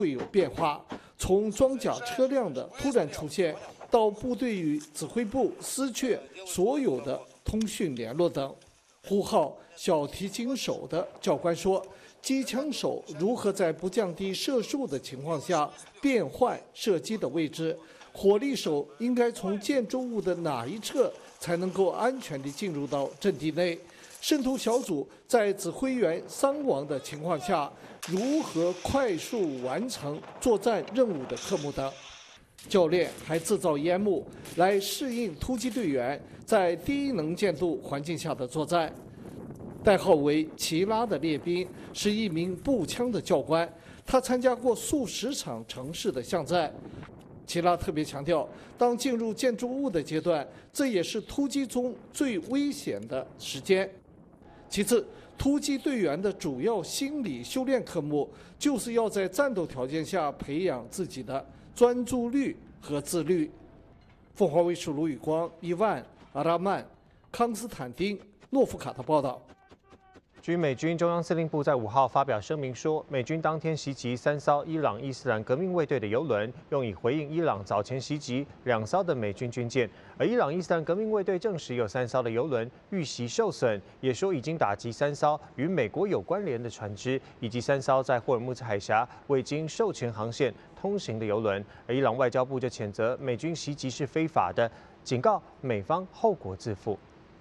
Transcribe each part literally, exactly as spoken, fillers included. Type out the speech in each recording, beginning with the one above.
会有变化。从装甲车辆的突然出现，到部队与指挥部失去所有的通讯联络等。呼号小提琴手的教官说，机枪手如何在不降低射速的情况下变换射击的位置？火力手应该从建筑物的哪一侧才能够安全地进入到阵地内？渗透小组在指挥员伤亡的情况下，如何快速完成作战任务的科目等。教练还制造烟幕来适应突击队员在低能见度环境下的作战。代号为齐拉的列兵是一名步枪的教官，他参加过数十场城市的巷战。齐拉特别强调，当进入建筑物的阶段，这也是突击中最危险的时间。其次，突击队员的主要心理修炼科目就是要在战斗条件下培养自己的专注力和自律。凤凰卫视卢宇光、伊万、阿拉曼、康斯坦丁、诺夫卡的报道。 据美军中央司令部在五号发表声明说，美军当天袭击三艘伊朗伊斯兰革命卫队的油轮，用以回应伊朗早前袭击两艘的美军军舰。而伊朗伊斯兰革命卫队证实有三艘的油轮遇袭受损，也说已经打击三艘与美国有关联的船只，以及三艘在霍尔木兹海峡未经授权航线通行的油轮。而伊朗外交部就谴责美军袭击是非法的，警告美方后果自负。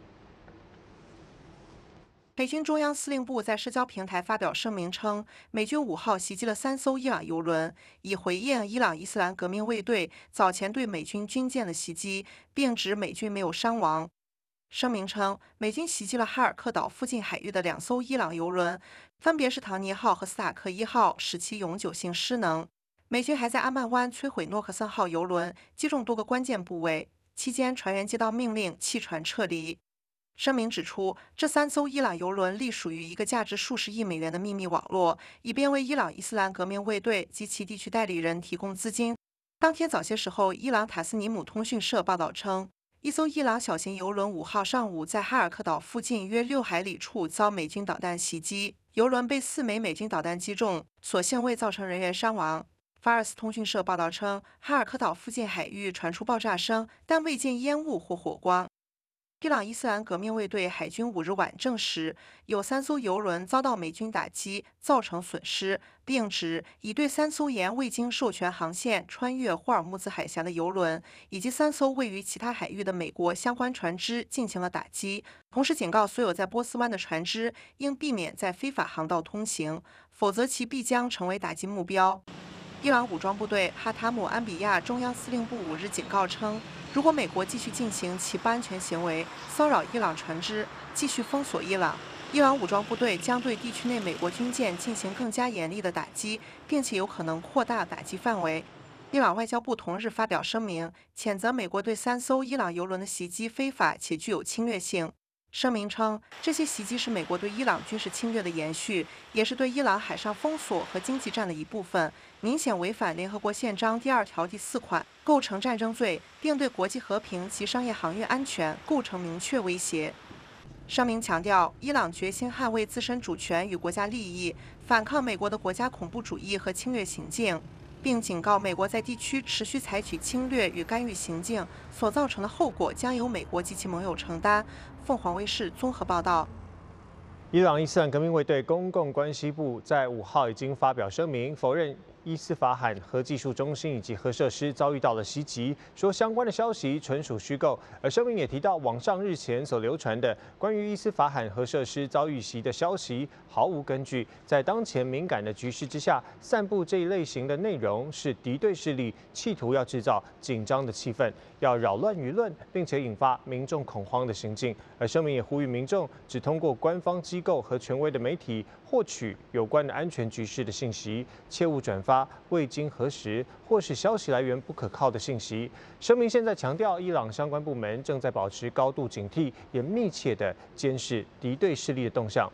美军中央司令部在社交平台发表声明称，美军五号袭击了三艘伊朗油轮，以回应伊朗伊斯兰革命卫队早前对美军军舰的袭击，并指美军没有伤亡。声明称，美军袭击了哈尔克岛附近海域的两艘伊朗油轮，分别是唐尼号和斯塔克一号，使其永久性失能。美军还在阿曼湾摧毁诺克森号油轮，击中多个关键部位，期间船员接到命令弃船撤离。声明指出，这三艘伊朗油轮隶属于一个价值数十亿美元的秘密网络，以便为伊朗伊斯兰革命卫队及其地区代理人提供资金。当天早些时候，伊朗塔斯尼姆通讯社报道称，一艘伊朗小型油轮五号上午在哈尔克岛附近约六海里处遭美军导弹袭击，油轮被四枚美军导弹击中，所幸未造成人员伤亡。法尔斯通讯社报道称，哈尔克岛附近海域传出爆炸声，但未见烟雾或火光。伊朗伊斯兰革命卫队海军五日晚证实，有三艘油轮遭到美军打击，造成损失，并指已对三艘沿未经授权航线穿越霍尔木兹海峡的油轮，以及三艘位于其他海域的美国相关船只进行了打击，同时警告所有在波斯湾的船只应避免在非法航道通行，否则其必将成为打击目标。伊朗武装部队哈塔姆安比亚中央司令部五日警告称，如果美国继续进行其不安全行为，骚扰伊朗船只，继续封锁伊朗，伊朗武装部队将对地区内美国军舰进行更加严厉的打击，并且有可能扩大打击范围。伊朗外交部同日发表声明，谴责美国对三艘伊朗油轮的袭击非法且具有侵略性。声明称，这些袭击是美国对伊朗军事侵略的延续，也是对伊朗海上封锁和经济战的一部分，明显违反联合国宪章第二条第四款，构成战争罪，并对国际和平及商业航运安全构成明确威胁。声明强调，伊朗决心捍卫自身主权与国家利益，反抗美国的国家恐怖主义和侵略行径，并警告美国在地区持续采取侵略与干预行径所造成的后果将由美国及其盟友承担。凤凰卫视综合报道。 伊朗伊斯兰革命卫队公共关系部在五号已经发表声明，否认伊斯法罕核技术中心以及核设施遭遇到了袭击，说相关的消息纯属虚构。而声明也提到，网上日前所流传的关于伊斯法罕核设施遭遇袭的消息毫无根据，在当前敏感的局势之下，散布这一类型的内容是敌对势力企图要制造紧张的气氛，要扰乱舆论，并且引发民众恐慌的行径。而声明也呼吁民众只通过官方机构和权威的媒体获取有关的安全局势的信息，切勿转发未经核实或是消息来源不可靠的信息。声明现在强调，伊朗相关部门正在保持高度警惕，也密切地监视敌对势力的动向。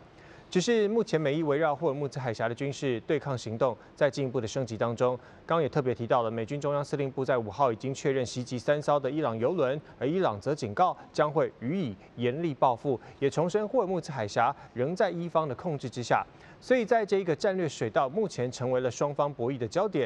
只是目前美伊围绕霍尔木兹海峡的军事对抗行动在进一步的升级当中。刚刚也特别提到了，美军中央司令部在五号已经确认袭击三艘的伊朗油轮，而伊朗则警告将会予以严厉报复，也重申霍尔木兹海峡仍在伊方的控制之下。所以在这一个战略水道，目前成为了双方博弈的焦点。